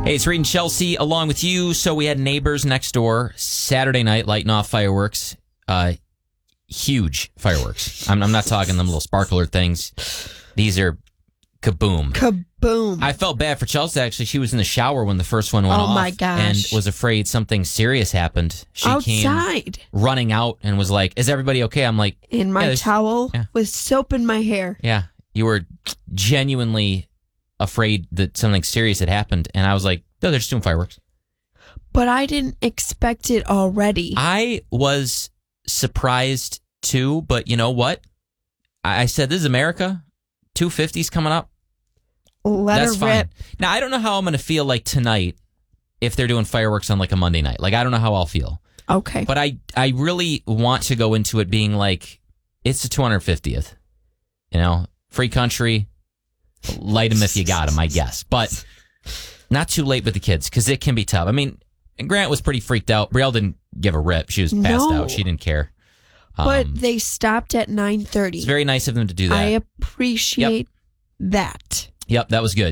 Hey, it's Reed and Chelsea along with you. So we had neighbors next door Saturday night lighting off fireworks. Huge fireworks. I'm not talking them little sparkler things. These are kaboom. Kaboom. I felt bad for Chelsea, actually. She was in the shower when the first one went off. Oh, my gosh. And was afraid something serious happened. She Outside. came running out and was like, is everybody okay? I'm like... In my towel with soap in my hair. Yeah. You were genuinely afraid that something serious had happened. And I was like, no, they're just doing fireworks. But I didn't expect it already. I was surprised too, but you know what? I said, this is America. 250's coming up. That's fine. Rip. Now, I don't know how I'm going to feel like tonight if they're doing fireworks on like a Monday night. Like, I don't know how I'll feel. Okay. But I really want to go into it being like, it's the 250th. You know, free country. Light them if you got them, I guess. But not too late with the kids because it can be tough. I mean, Grant was pretty freaked out. Brielle didn't give a rip. She was passed out. She didn't care. But they stopped at 9:30. It's very nice of them to do that. I appreciate that. Yep, that was good.